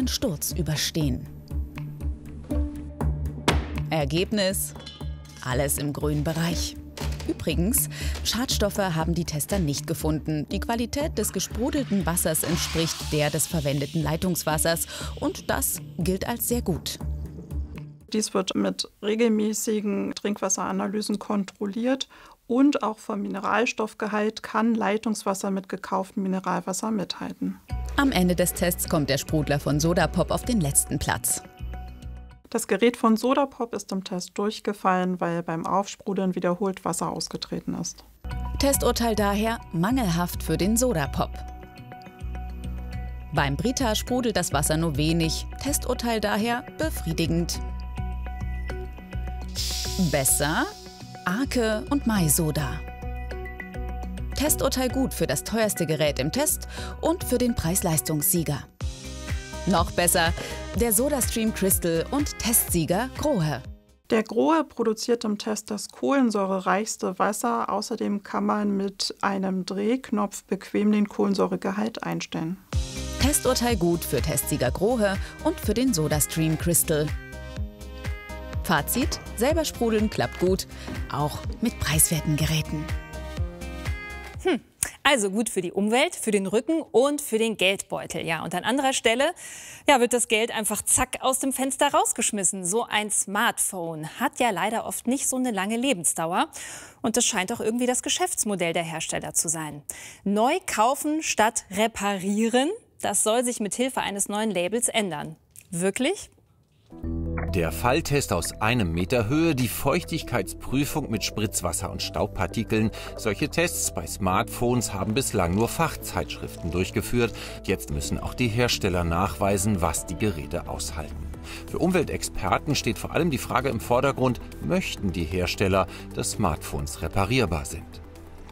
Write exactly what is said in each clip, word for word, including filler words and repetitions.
Sturz überstehen. Ergebnis: alles im grünen Bereich. Übrigens, Schadstoffe haben die Tester nicht gefunden. Die Qualität des gesprudelten Wassers entspricht der des verwendeten Leitungswassers und das gilt als sehr gut. Dies wird mit regelmäßigen Trinkwasseranalysen kontrolliert und auch vom Mineralstoffgehalt kann Leitungswasser mit gekauftem Mineralwasser mithalten. Am Ende des Tests kommt der Sprudler von Sodapop auf den letzten Platz. Das Gerät von Sodapop ist im Test durchgefallen, weil beim Aufsprudeln wiederholt Wasser ausgetreten ist. Testurteil daher mangelhaft für den Sodapop. Beim Brita sprudelt das Wasser nur wenig, Testurteil daher befriedigend. Besser Arke und Mai-Soda. Testurteil gut für das teuerste Gerät im Test und für den Preis-Leistungssieger. Noch besser der SodaStream Crystal und Testsieger Grohe. Der Grohe produziert im Test das kohlensäurereichste Wasser. Außerdem kann man mit einem Drehknopf bequem den Kohlensäuregehalt einstellen. Testurteil gut für Testsieger Grohe und für den SodaStream Crystal. Fazit: selber sprudeln klappt gut, auch mit preiswerten Geräten. Hm. Also gut für die Umwelt, für den Rücken und für den Geldbeutel. Ja, und an anderer Stelle ja, wird das Geld einfach zack aus dem Fenster rausgeschmissen. So ein Smartphone hat ja leider oft nicht so eine lange Lebensdauer. Und das scheint auch irgendwie das Geschäftsmodell der Hersteller zu sein. Neu kaufen statt reparieren, das soll sich mit Hilfe eines neuen Labels ändern. Wirklich? Der Falltest aus einem Meter Höhe, die Feuchtigkeitsprüfung mit Spritzwasser und Staubpartikeln. Solche Tests bei Smartphones haben bislang nur Fachzeitschriften durchgeführt. Jetzt müssen auch die Hersteller nachweisen, was die Geräte aushalten. Für Umweltexperten steht vor allem die Frage im Vordergrund, möchten die Hersteller, dass Smartphones reparierbar sind?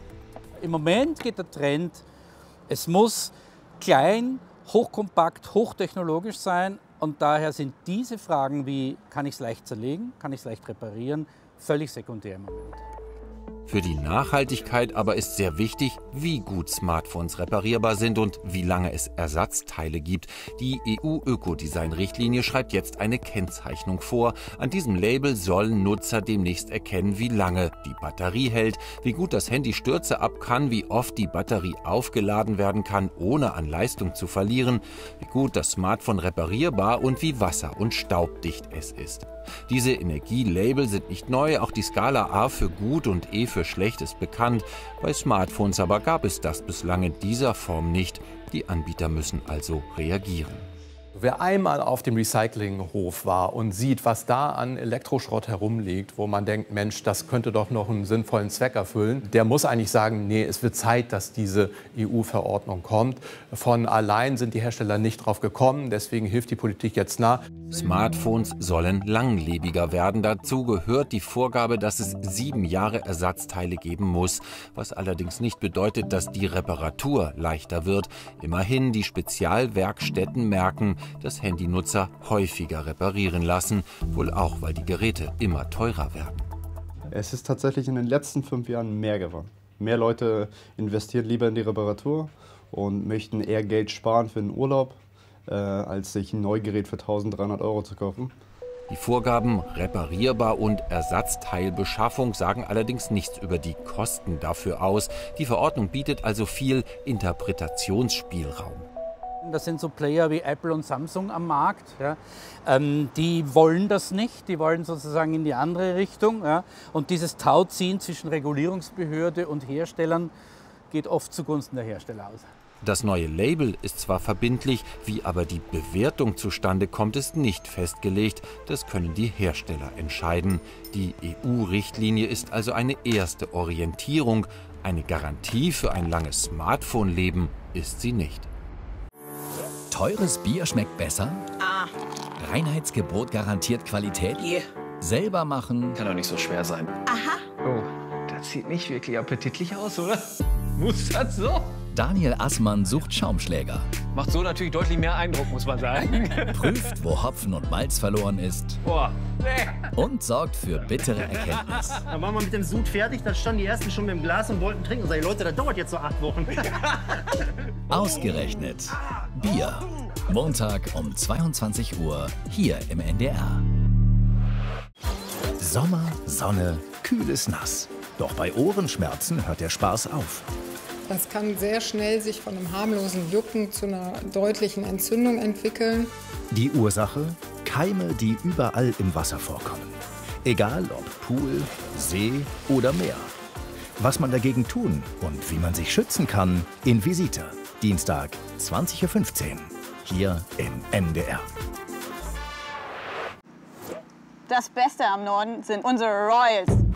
Im Moment geht der Trend, es muss klein, hochkompakt, hochtechnologisch sein. Und daher sind diese Fragen wie, kann ich es leicht zerlegen, kann ich es leicht reparieren, völlig sekundär im Moment. Für die Nachhaltigkeit aber ist sehr wichtig, wie gut Smartphones reparierbar sind und wie lange es Ersatzteile gibt. Die E U-Ökodesign-Richtlinie schreibt jetzt eine Kennzeichnung vor. An diesem Label sollen Nutzer demnächst erkennen, wie lange die Batterie hält, wie gut das Handy Stürze ab kann, wie oft die Batterie aufgeladen werden kann, ohne an Leistung zu verlieren, wie gut das Smartphone reparierbar und wie wasser- und staubdicht es ist. Diese Energielabel sind nicht neu, auch die Skala A für gut und E für schlecht ist bekannt. Bei Smartphones aber gab es das bislang in dieser Form nicht. Die Anbieter müssen also reagieren. Wer einmal auf dem Recyclinghof war und sieht, was da an Elektroschrott herumliegt, wo man denkt, Mensch, das könnte doch noch einen sinnvollen Zweck erfüllen, der muss eigentlich sagen, nee, es wird Zeit, dass diese E U-Verordnung kommt. Von allein sind die Hersteller nicht drauf gekommen, deswegen hilft die Politik jetzt nach. Smartphones sollen langlebiger werden. Dazu gehört die Vorgabe, dass es sieben Jahre Ersatzteile geben muss, was allerdings nicht bedeutet, dass die Reparatur leichter wird. Immerhin, die Spezialwerkstätten merken, dass Handynutzer häufiger reparieren lassen, wohl auch, weil die Geräte immer teurer werden. Es ist tatsächlich in den letzten fünf Jahren mehr geworden. Mehr Leute investieren lieber in die Reparatur und möchten eher Geld sparen für den Urlaub, äh, als sich ein Neugerät für eintausenddreihundert Euro zu kaufen. Die Vorgaben reparierbar und Ersatzteilbeschaffung sagen allerdings nichts über die Kosten dafür aus. Die Verordnung bietet also viel Interpretationsspielraum. Das sind so Player wie Apple und Samsung am Markt. Ja. Ähm, die wollen das nicht, die wollen sozusagen in die andere Richtung. Ja. Und dieses Tauziehen zwischen Regulierungsbehörde und Herstellern geht oft zugunsten der Hersteller aus. Das neue Label ist zwar verbindlich, wie aber die Bewertung zustande kommt, ist nicht festgelegt. Das können die Hersteller entscheiden. Die E U-Richtlinie ist also eine erste Orientierung. Eine Garantie für ein langes Smartphone-Leben ist sie nicht. Teures Bier schmeckt besser? Ah. Reinheitsgebot garantiert Qualität? Yeah. Selber machen? Kann doch nicht so schwer sein. Aha. Oh, das sieht nicht wirklich appetitlich aus, oder? Muss das so? Daniel Assmann sucht Schaumschläger. Macht so natürlich deutlich mehr Eindruck, muss man sagen. Prüft, wo Hopfen und Malz verloren ist. Boah, nee. Und sorgt für bittere Erkenntnis. Dann waren wir mit dem Sud fertig, da standen die ersten schon mit dem Glas und wollten trinken. Und sag ich, Leute, das dauert jetzt so acht Wochen. Ausgerechnet Bier. Montag um zweiundzwanzig Uhr hier im N D R. Sommer, Sonne, kühles Nass. Doch bei Ohrenschmerzen hört der Spaß auf. Das kann sehr schnell sich von einem harmlosen Jucken zu einer deutlichen Entzündung entwickeln. Die Ursache? Keime, die überall im Wasser vorkommen. Egal ob Pool, See oder Meer. Was man dagegen tun und wie man sich schützen kann, in Visita. Dienstag, zwanzig Uhr fünfzehn. Hier im N D R. Das Beste am Norden sind unsere Royals.